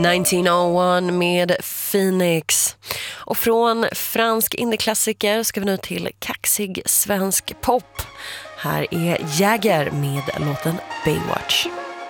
1901 med Phoenix. Och från fransk indieklassiker ska vi nu till kaxig svensk pop. Här är Jäger med låten Baywatch.